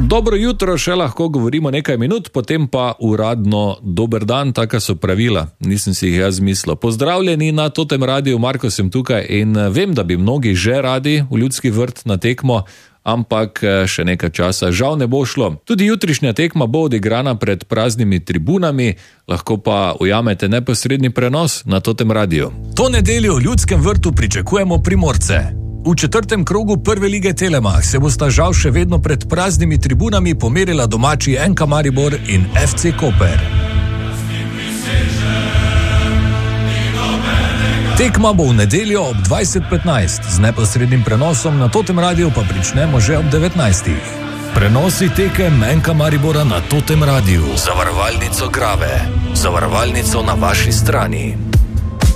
Dobro jutro, še lahko govorimo nekaj minut, potem pa uradno dober dan, taka so pravila, nisem si jih jaz mislil. Pozdravljeni na Totem Radiu, Marko sem tukaj in vem, da bi mnogi že radi v Ljudski vrt na tekmo, ampak še nekaj časa žal ne bo šlo. Tudi jutrišnja tekma bo odigrana pred praznimi tribunami, lahko pa ujamete neposredni prenos na Totem Radiu. To nedeljo v Ljudskem vrtu pričakujemo Primorce. V 4. krogu prve lige Telemach se bosta žal še vedno pred praznimi tribunami pomerila domači NK Maribor in FC Koper. Tekma bo v nedeljo ob 20:15, z neposrednim prenosom na Totem Radiu pa pričnemo že ob 19. Prenosi tekem NK Maribora na Totem Radiu. Zavarovalnico Grave. Zavarovalnico na vaši strani.